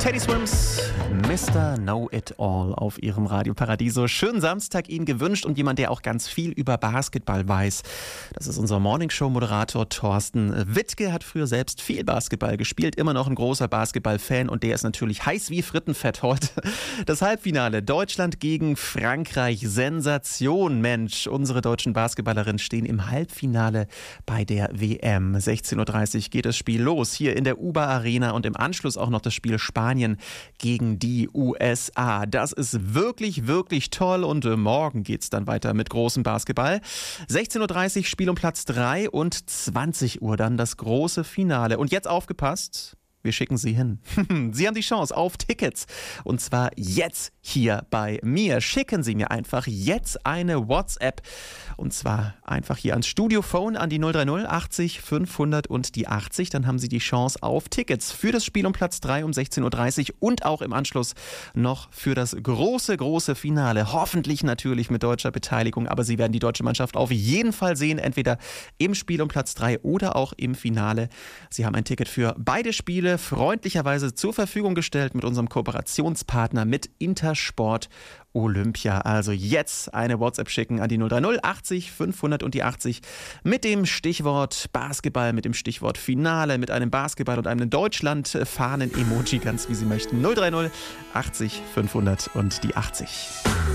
Teddy Swims, Mr. Know-It-All auf ihrem Radio Paradiso. Schönen Samstag Ihnen gewünscht und jemand, der auch ganz viel über Basketball weiß. Das ist unser Morningshow-Moderator Thorsten Wittke, hat früher selbst viel Basketball gespielt, immer noch ein großer Basketball-Fan und der ist natürlich heiß wie Frittenfett heute. Das Halbfinale Deutschland gegen Frankreich, Sensation, Mensch. Unsere deutschen Basketballerinnen stehen im Halbfinale bei der WM. 16:30 Uhr geht das Spiel los, hier in der UBA Arena und im Anschluss auch noch das Spiel Spanien gegen die USA. Das ist wirklich, wirklich toll und morgen geht es dann weiter mit großem Basketball. 16:30 Uhr Spiel um Platz 3 und 20 Uhr dann das große Finale. Und jetzt aufgepasst, wir schicken Sie hin. Sie haben die Chance auf Tickets. Und zwar jetzt hier bei mir. Schicken Sie mir einfach jetzt eine WhatsApp. Und zwar einfach hier ans Studiophone an die 030 80 500 und die 80. Dann haben Sie die Chance auf Tickets für das Spiel um Platz 3 um 16:30 Uhr und auch im Anschluss noch für das große, große Finale. Hoffentlich natürlich mit deutscher Beteiligung. Aber Sie werden die deutsche Mannschaft auf jeden Fall sehen. Entweder im Spiel um Platz 3 oder auch im Finale. Sie haben ein Ticket für beide Spiele freundlicherweise zur Verfügung gestellt mit unserem Kooperationspartner mit Intersport Olympia. Also jetzt eine WhatsApp schicken an die 030 80 500 und die 80 mit dem Stichwort Basketball, mit dem Stichwort Finale, mit einem Basketball und einem Deutschland-Fahnen-Emoji, ganz wie Sie möchten. 030 80 500 und die 80.